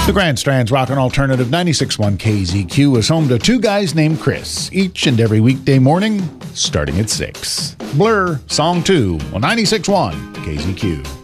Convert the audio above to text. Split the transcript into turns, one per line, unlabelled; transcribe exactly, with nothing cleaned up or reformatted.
The Grand Strand's Rockin' Alternative ninety-six point one K Z Q is home to two guys named Chris, each and every weekday morning, starting at six. Blur, Song two on ninety-six point one K Z Q.